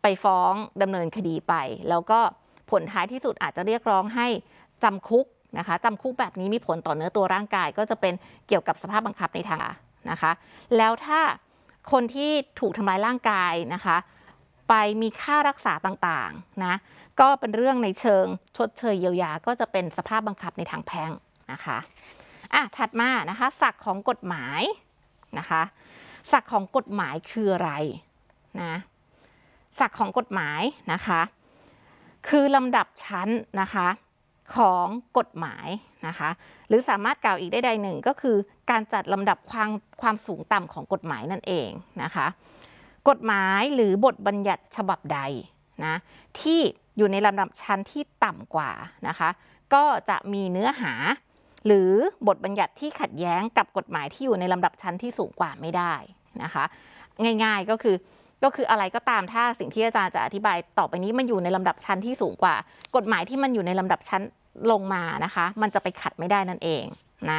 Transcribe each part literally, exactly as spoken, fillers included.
ไปฟ้องดำเนินคดีไปแล้วก็ผลท้ายที่สุดอาจจะเรียกร้องให้จำคุกนะคะจำคุกแบบนี้มีผลต่อเนื้อตัวร่างกายก็จะเป็นเกี่ยวกับสภาพบังคับในทางนะคะแล้วถ้าคนที่ถูกทำร้ายร่างกายนะคะไปมีค่ารักษาต่างๆนะก็เป็นเรื่องในเชิงชดเชยเยียวยาก็จะเป็นสภาพบังคับในทางแพ่งนะคะอ่ะถัดมานะคะศักดิ์ของกฎหมายนะคะศักดิ์ของกฎหมายคืออะไรนะศักดิ์ของกฎหมายนะคะคือลำดับชั้นนะคะของกฎหมายนะคะหรือสามารถกล่าวอีกได้ใดหนึ่งก็คือการจัดลำดับความความสูงต่ำของกฎหมายนั่นเองนะคะกฎหมายหรือบทบัญญัติฉบับใดนะที่อยู่ในลำดับชั้นที่ต่ำกว่านะคะก็จะมีเนื้อหาหรือบทบัญญัติที่ขัดแย้งกับกฎหมายที่อยู่ในลำดับชั้นที่สูงกว่าไม่ได้นะคะง่ายๆก็คือก็คืออะไรก็ตามถ้าสิ่งที่อาจารย์จะอธิบายต่อไปนี้มันอยู่ในลำดับชั้นที่สูงกว่ากฎหมายที่มันอยู่ในลำดับชั้นลงมานะคะมันจะไปขัดไม่ได้นั่นเองนะ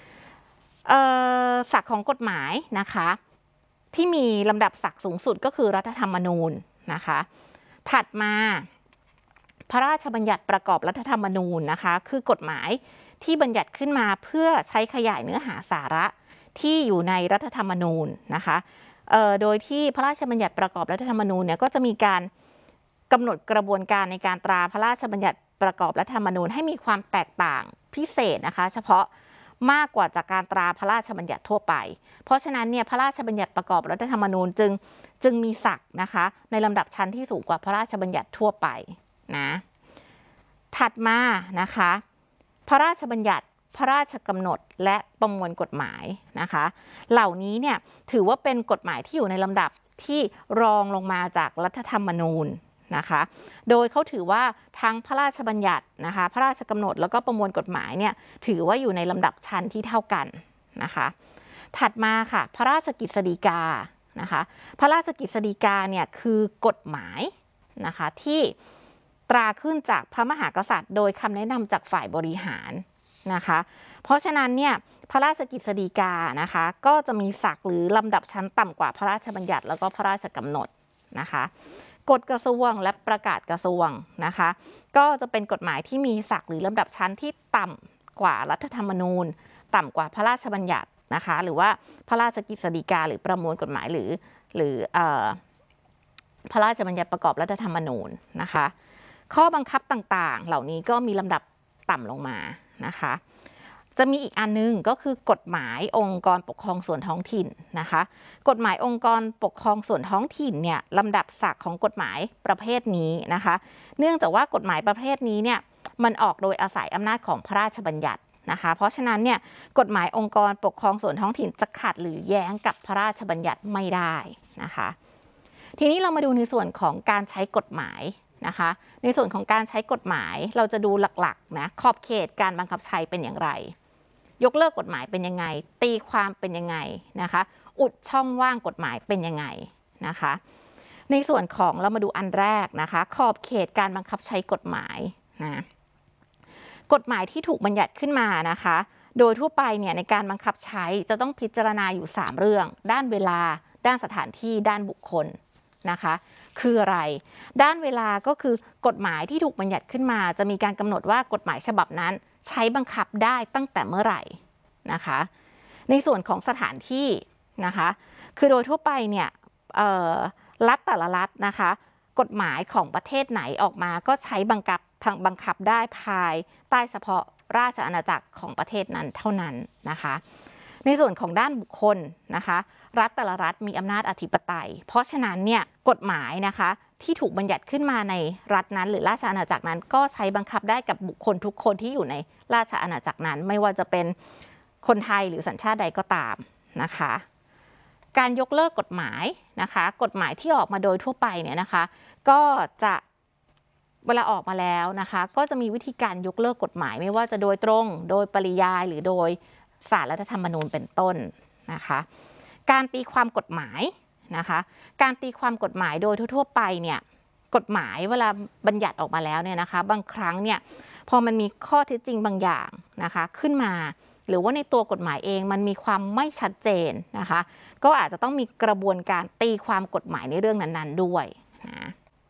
ศักดิ์ของกฎหมายนะคะที่มีลำดับศักดิ์สูงสุดก็คือรัฐธรรมนูญนะคะถัดมาพระราชบัญญัติประกอบรัฐธรรมนูญนะคะคือกฎหมายที่บัญญัติขึ้นมาเพื่อใช้ขยายเนื้อหาสาระที่อยู่ในรัฐธรรมนูญนะคะโดยที่พระราชบัญญัติประกอบรัฐธรรมนูญเนี่ยก็จะมีการกำหนดกระบวนการในการตราพระราชบัญญัติประกอบรัฐธรรมนูญให้มีความแตกต่างพิเศษนะคะเฉพาะมากกว่าจากการตราพระราชบัญญัติทั่วไปเพราะฉะนั้นเนี่ยพระราชบัญญัติประกอบรัฐธรรมนูญจึงจึงมีศักดิ์นะคะในลำดับชั้นที่สูงกว่าพระราชบัญญัติทั่วไปนะถัดมานะคะพระราชบัญญัติพระราชกำหนดและประมวลกฎหมายนะคะเหล่านี้เนี่ยถือว่าเป็นกฎหมายที่อยู่ในลำดับที่รองลงมาจากรัฐธรรมนูญนะคะโดยเขาถือว่าทั้งพระราชบัญญัตินะคะพระราชกำหนดแล้วก็ประมวลกฎหมายเนี่ยถือว่าอยู่ในลำดับชั้นที่เท่ากันนะคะถัดมาค่ะพระราชกฤษฎีกานะคะพระราชกฤษฎีกาเนี่ยคือกฎหมายนะคะที่ตราขึ้นจากพระมหากษัตริย์โดยคำแนะนำจากฝ่ายบริหารนะคะเพราะฉะนั้นเนี่ยพระราชกฤษฎีกานะคะก็จะมีศักดิ์หรือลำดับชั้นต่ำกว่าพระราชบัญญัติแล้วก็พระราชกำหนดนะคะกฎกระทรวงและประกาศกระทรวงนะคะก็จะเป็นกฎหมายที่มีศักดิ์หรือลำดับชั้นที่ต่ำกว่ารัฐธรรมนูญต่ำกว่าพระราชบัญญัตินะคะหรือว่าพระราชกฤษฎีกาหรือประมวลกฎหมายหรือหรือพระราชบัญญัติประกอบรัฐธรรมนูญนะคะข้อบังคับต่างๆเหล่านี้ก็มีลำดับต่ำลงมานะคะจะมีอีกอันนึงก็คือกฎหมายองค์กรปกครองส่วนท้องถิ่นนะคะกฎหมายองค์กรปกครองส่วนท้องถิ่นเนี่ยลำดับศักดิ์ของกฎหมายประเภทนี้นะคะเนื่องจากว่ากฎหมายประเภทนี้เนี่ยมันออกโดยอาศัยอำนาจของพระราชบัญญัตินะคะเพราะฉะนั้นเนี่ยกฎหมายองค์กรปกครองส่วนท้องถิ่นจะขัดหรือแย้งกับพระราชบัญญัติไม่ได้นะคะทีนี้เรามาดูในส่วนของการใช้กฎหมายนะคะในส่วนของการใช้กฎหมายเราจะดูหลักๆนะขอบเขตการบังคับใช้เป็นอย่างไรยกเลิกกฎหมายเป็นยังไงตีความเป็นยังไงนะคะอุดช่องว่างกฎหมายเป็นยังไงนะคะในส่วนของเรามาดูอันแรกนะคะขอบเขตการบังคับใช้กฎหมายนะกฎหมายที่ถูกบัญญัติขึ้นมานะคะโดยทั่วไปเนี่ยในการบังคับใช้จะต้องพิจารณาอยู่สามเรื่องด้านเวลาด้านสถานที่ด้านบุคคลนะคะคืออะไรด้านเวลาก็คือกฎหมายที่ถูกบัญญัติขึ้นมาจะมีการกำหนดว่ากฎหมายฉบับนั้นใช้บังคับได้ตั้งแต่เมื่อไหร่นะคะในส่วนของสถานที่นะคะคือโดยทั่วไปเนี่ยรัฐแต่ละรัฐนะคะกฎหมายของประเทศไหนออกมาก็ใช้บังคับบังคับได้ภายใต้เฉพาะราชอาณาจักรของประเทศนั้นเท่านั้นนะคะในส่วนของด้านบุคคลนะคะรัฐแต่ละรัฐมีอำนาจอธิปไตยเพราะฉะนั้นเนี่ยกฎหมายนะคะที่ถูกบัญญัติขึ้นมาในรัฐนั้นหรือราชอาณาจักรนั้นก็ใช้บังคับได้กับบุคคลทุกคนที่อยู่ในราชอาณาจักรนั้นไม่ว่าจะเป็นคนไทยหรือสัญชาติใดก็ตามนะคะการยกเลิกกฎหมายนะคะกฎหมายที่ออกมาโดยทั่วไปเนี่ยนะคะก็จะเวลาออกมาแล้วนะคะก็จะมีวิธีการยกเลิกกฎหมายไม่ว่าจะโดยตรงโดยปริยายหรือโดยศาลรัฐธรรมนูญเป็นต้นนะคะการตีความกฎหมายนะคะการตีความกฎหมายโดยทั่วๆไปเนี่ยกฎหมายเวลาบัญญัติออกมาแล้วเนี่ยนะคะบางครั้งเนี่ยพอมันมีข้อเท็จจริงบางอย่างนะคะขึ้นมาหรือว่าในตัวกฎหมายเองมันมีความไม่ชัดเจนนะคะก็อาจจะต้องมีกระบวนการตีความกฎหมายในเรื่องนั้นๆด้วยนะ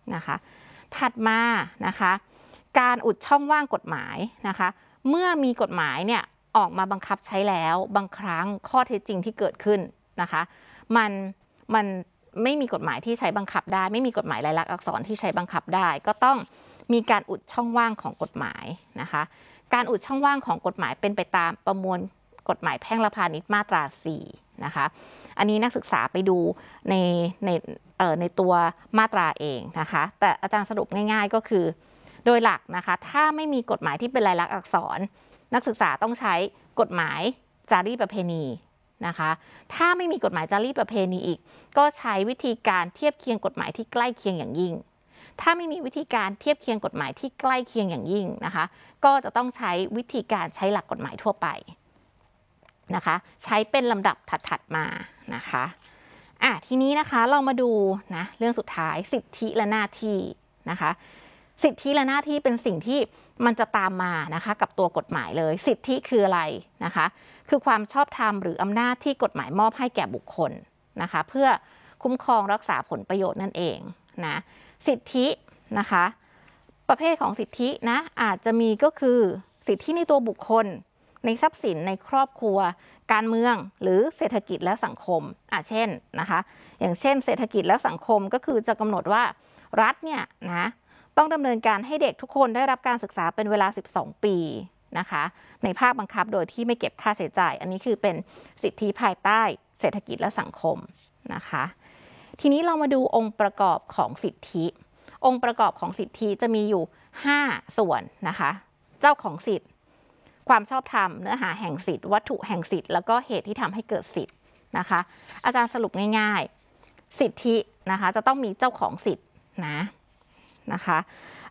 นะคะถัดมานะคะการอุดช่องว่างกฎหมายนะคะเมื่อมีกฎหมายเนี่ยออกมาบังคับใช้แล้วบางครั้งข้อเท็จจริงที่เกิดขึ้นนะคะมันมันไม่มีกฎหมายที่ใช้บังคับได้ไม่มีกฎหมายลายลักษณ์อักษรที่ใช้บังคับได้ก็ต้องมีการอุดช่องว่างของกฎหมายนะคะการอุดช่องว่างของกฎหมายเป็นไปตามประมวลกฎหมายแพ่งและพาณิชย์มาตราสี่นะคะอันนี้นักศึกษาไปดูในในเอ่อในตัวมาตราเองนะคะแต่อาจารย์สรุปง่ายๆก็คือโดยหลักนะคะถ้าไม่มีกฎหมายที่เป็นลายลักษณ์อักษรนักศึกษาต้องใช้กฎหมายจารีตประเพณีนะคะถ้าไม่มีกฎหมายจารีตประเพณีอีกก็ใช้วิธีการเทียบเคียงกฎหมายที่ใกล้เคียงอย่างยิ่งถ้าไม่มีวิธีการเทียบเคียงกฎหมายที่ใกล้เคียงอย่างยิ่งนะคะก็จะต้องใช้วิธีการใช้หลักกฎหมายทั่วไปนะคะใช้เป็นลำดับถัดๆมานะคะอ่ะทีนี้นะคะเรามาดูนะเรื่องสุดท้ายสิทธิและหน้าที่นะคะสิทธิและหน้าที่เป็นสิ่งที่มันจะตามมานะคะกับตัวกฎหมายเลยสิทธิคืออะไรนะคะคือความชอบธรรมหรืออำนาจที่กฎหมายมอบให้แก่บุคคลนะคะเพื่อคุ้มครองรักษาผลประโยชน์นั่นเองนะสิทธินะคะประเภทของสิทธินะอาจจะมีก็คือสิทธิในตัวบุคคลในทรัพย์สินในครอบครัวการเมืองหรือเศรษฐกิจและสังคมอ่ะเช่นนะคะอย่างเช่นเศรษฐกิจและสังคมก็คือจะกำหนดว่ารัฐเนี่ยนะต้องดำเนินการให้เด็กทุกคนได้รับการศึกษาเป็นเวลาสิบสองปีนะคะในภาคบังคับโดยที่ไม่เก็บค่าใช้จ่ายอันนี้คือเป็นสิทธิภายใต้เศรษฐกิจและสังคมนะคะทีนี้เรามาดูองค์ประกอบของสิทธิองค์ประกอบของสิทธิจะมีอยู่ห้าส่วนนะคะเจ้าของสิทธิความชอบธรรมเนื้อหาแห่งสิทธิวัตถุแห่งสิทธิแล้วก็เหตุที่ทำให้เกิดสิทธินะคะอาจารย์สรุปง่ายๆสิทธินะคะจะต้องมีเจ้าของสิทธินะนะคะ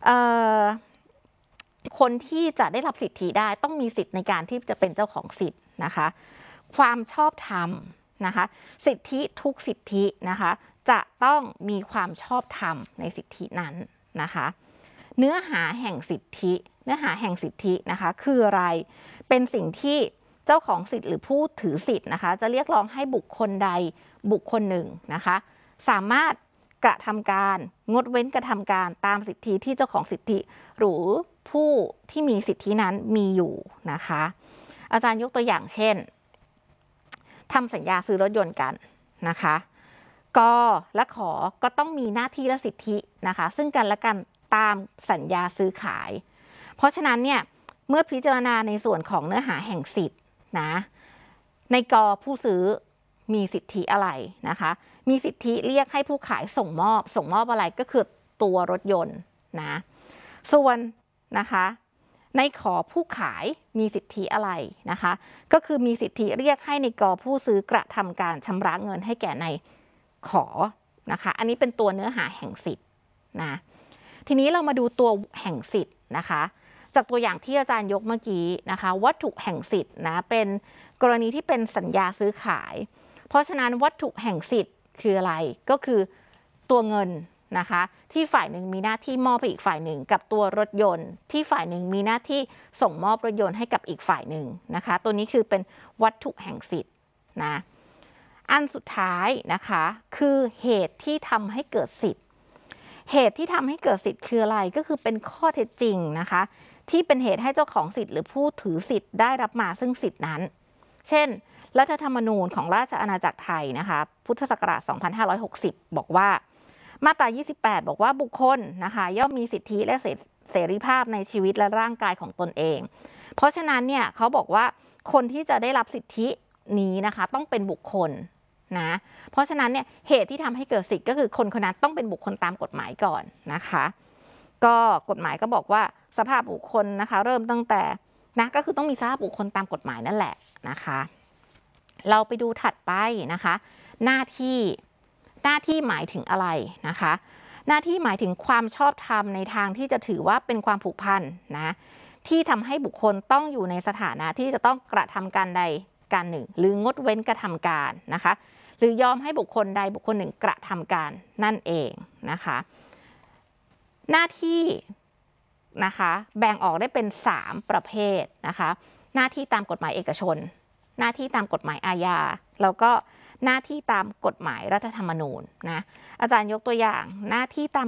คนที่จะได้รับสิทธิได้ต้องมีสิทธิในการที่จะเป็นเจ้าของสิทธินะคะความชอบธรรมนะคะสิทธิทุกสิทธินะคะจะต้องมีความชอบธรรมในสิทธินั้นนะคะเนื้อหาแห่งสิทธิเนื้อหาแห่งสิทธินะคะคืออะไรเป็นสิ่งที่เจ้าของสิทธิหรือผู้ถือสิทธินะคะจะเรียกร้องให้บุคคลใดบุคคลหนึ่งนะคะสามารถกระทำการงดเว้นกระทำการตามสิทธิที่เจ้าของสิทธิหรือผู้ที่มีสิทธินั้นมีอยู่นะคะอาจารย์ยกตัวอย่างเช่นทำสัญญาซื้อรถยนต์กันนะคะกและขอก็ต้องมีหน้าที่และสิทธินะคะซึ่งกันและกันตามสัญญาซื้อขายเพราะฉะนั้นเนี่ยเมื่อพิจารณาในส่วนของเนื้อหาแห่งสิทธินะในกผู้ซื้อมีสิทธิอะไรนะคะมีสิทธิเรียกให้ผู้ขายส่งมอบส่งมอบอะไรก็คือตัวรถยนต์นะส่วนนะคะในขอผู้ขายมีสิทธิอะไรนะคะก็คือมีสิทธิเรียกให้ในกผู้ซื้อกระทำการชำระเงินให้แก่ในขอนะคะอันนี้เป็นตัวเนื้อหาแห่งสิทธินะทีนี้เรามาดูตัวแห่งสิทธินะคะจากตัวอย่างที่อาจารย์ยกเมื่อกี้นะคะวัตถุแห่งสิทธินะเป็นกรณีที่เป็นสัญญาซื้อขายเพราะฉะนั้นวัตถุแห่งสิทธิคืออะไรก็คือตัวเงินนะคะที่ฝ่ายหนึ่งมีหน้าที่มอบไปอีกฝ่ายหนึ่งกับตัวรถยนต์ที่ฝ่ายหนึ่งมีหน้าที่ส่งมอบรถยนต์ให้กับอีกฝ่ายหนึ่งนะคะตัวนี้คือเป็นวัตถุแห่งสิทธินะอันสุดท้ายนะคะคือเหตุที่ทำให้เกิดสิทธิเหตุที่ทำให้เกิดสิทธิ์คืออะไรก็คือเป็นข้อเท็จจริงนะคะที่เป็นเหตุให้เจ้าของสิทธิ์หรือผู้ถือสิทธิ์ได้รับมาซึ่งสิทธินั้นเช่นรัฐธรรมนูญของราชอาณาจักรไทยนะคะพุทธศักราชสองพันห้าร้อยหกสิบบอกว่ามาตรายี่สิบแปดบอกว่าบุคคลนะคะย่อมมีสิทธิและเสรีภาพในชีวิตและร่างกายของตนเองเพราะฉะนั้นเนี่ยเขาบอกว่าคนที่จะได้รับสิทธินี้นะคะต้องเป็นบุคคลนะเพราะฉะนั้นเนี่ยเหตุที่ทำให้เกิดสิทธิ์ก็คือคนคนนั้นต้องเป็นบุคคลตามกฎหมายก่อนนะคะก็กฎหมายก็บอกว่าสภาพบุคคลนะคะเริ่มตั้งแต่นะก็คือต้องมีสภาพบุคคลตามกฎหมายนั่นแหละนะคะเราไปดูถัดไปนะคะหน้าที่หน้าที่หมายถึงอะไรนะคะหน้าที่หมายถึงความชอบธรรมในทางที่จะถือว่าเป็นความผูกพันนะที่ทำให้บุคคลต้องอยู่ในสถานะที่จะต้องกระทำการใดการหนึ่งหรืองดเว้นกระทำการนะคะหรือยอมให้บุคคลใดบุคคลหนึ่งกระทำการนั่นเองนะคะหน้าที่นะคะแบ่งออกได้เป็นสามประเภทนะคะหน้าที่ตามกฎหมายเอกชนหน้าที่ตามกฎหมายอาญาแล้วก็หน้าที่ตามกฎหมายรัฐธรรมนูญนะอาจารย์ยกตัวอย่างหน้าที่ตาม